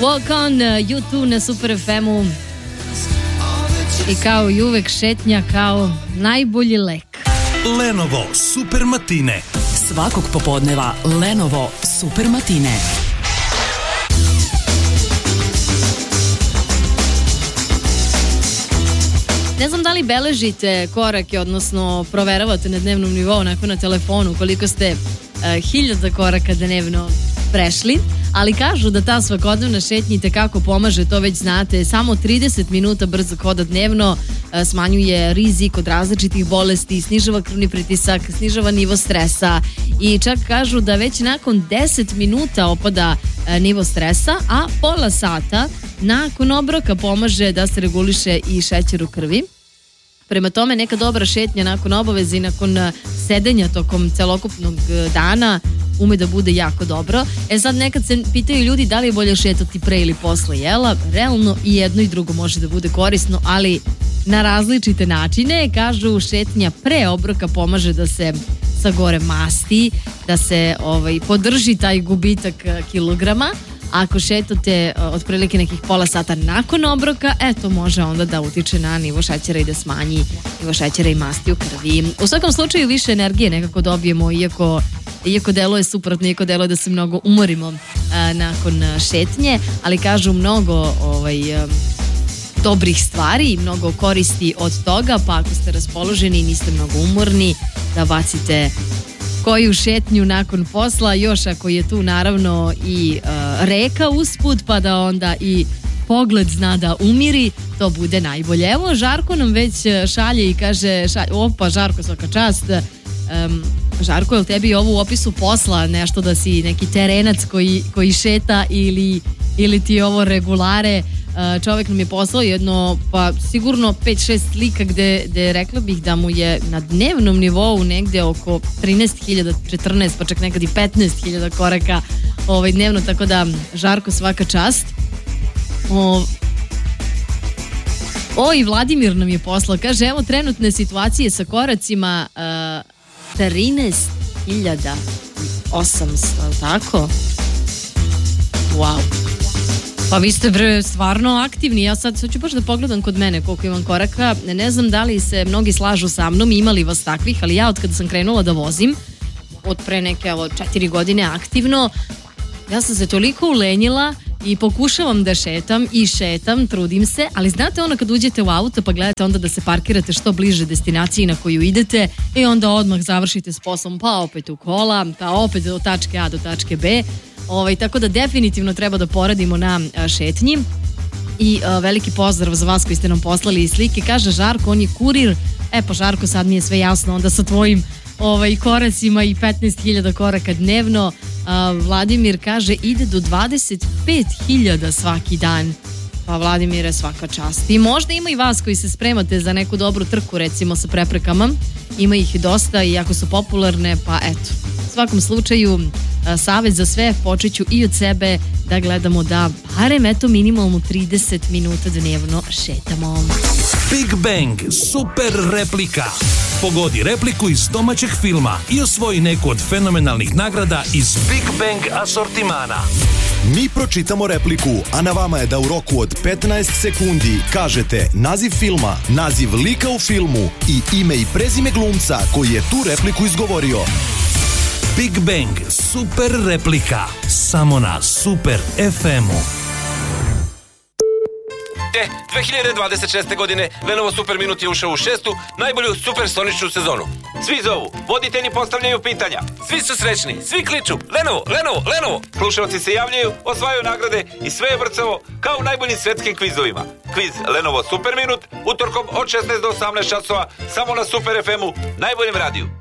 Walk on, U2 na Super FM-u. I kao i uvek šetnja kao najbolji lek. Lenovo Super Matine. Svakog popodneva Lenovo Super Matine. Ne znam da li beležite korake, odnosno proveravate na dnevnom nivou, onako na telefonu, koliko ste 1000 koraka dnevno prešli, ali kažu da ta svakodnevna šetnja itekako pomaže, to već znate. Samo 30 minuta brzog hoda dnevno smanjuje rizik od različitih bolesti, snižava krvni pritisak, snižava nivo stresa i čak kažu da već nakon 10 minuta opada nivo stresa, a pola sata nakon obroka pomaže da se reguliše i šećer u krvi. Prema tome, neka dobra šetnja nakon obaveze i nakon sedenja tokom celokupnog dana ume da bude jako dobro. Sad nekad se pitaju ljudi da li je bolje šetati pre ili posle jela. Realno i jedno i drugo može da bude korisno, ali na različite načine. Kažu, šetnja pre obroka pomaže da se sagore masti, da se podrži taj gubitak kilograma. Ako šetate otprilike nekih pola sata nakon obroka, to može onda da utiče na nivo šećera i da smanji nivo šećera i masti u krvi. U svakom slučaju više energije nekako dobijemo, iako deluje suprotno, iako deluje da se mnogo umorimo nakon šetnje, ali kažu mnogo dobrih stvari i mnogo koristi od toga, pa ako ste raspoloženi i niste mnogo umorni, da bacite koju šetnju nakon posla, još ako je tu naravno i reka usput, pa da onda i pogled zna da umiri, to bude najbolje. Evo, Žarko nam već šalje i kaže, opa, Žarko, svaka čast. Žarko, je li tebi ovo u opisu posla nešto da si neki terenac koji šeta ili ti ovo regulare? Čovjek nam je poslao jedno, pa sigurno 5-6 slika gde rekla bih da mu je na dnevnom nivou negde oko 13.000, 14, pa čak nekad i 15.000 koraka dnevno, tako da Žarko, svaka čast. I Vladimir nam je poslao, kaže, evo trenutne situacije sa koracima 13.800, tako? Wow. Pa vi ste stvarno aktivni. Ja sad ću baš da pogledam kod mene koliko imam koraka. Ne znam da li se mnogi slažu sa mnom, imali vas takvih, ali ja od kada sam krenula da vozim, od pre neke 4 godine aktivno, ja sam se toliko ulenjila i pokušavam da šetam i šetam, trudim se, ali znate ono kad uđete u auto pa gledate onda da se parkirate što bliže destinaciji na koju idete i onda odmah završite s poslom, pa opet u kola, pa opet od tačke A do tačke B. Tako da definitivno treba da poradimo na šetnji i veliki pozdrav za vas koji ste nam poslali slike. Kaže Žarko, on je kurir. Pa Žarko, sad mi je sve jasno onda sa tvojim koracima i 15.000 koraka dnevno. Vladimir kaže ide do 25.000 svaki dan. Pa Vladimire, svaka čast. I možda ima i vas koji se spremate za neku dobru trku, recimo sa preprekama. Ima ih dosta i jako su popularne, pa eto. U svakom slučaju, savjet za sve, počet ću i od sebe da gledamo da barem minimalno 30 minuta dnevno šetamo. Big Bang super replika. Pogodi repliku iz domaćeg filma i osvoji neku od fenomenalnih nagrada iz Big Bang asortimana. Mi pročitamo repliku, a na vama je da u roku od 15 sekundi kažete naziv filma, naziv lika u filmu i ime i prezime glumca koji je tu repliku izgovorio. Big Bang super replika. Samo na Super FM-u. 2026. godine Lenovo Super Minut je ušao u 6. najbolju supersoničnu sezonu. Svi zovu, voditelji postavljaju pitanja, svi su srećni, svi kliču Lenovo, Lenovo, Lenovo. Slušalci se javljaju, osvajaju nagrade i sve je vrcavo kao u najboljim svetskim kvizovima. Kviz Lenovo Super Minut utorkom od 16 do 18 časova samo na Super FM-u, najboljem radiju.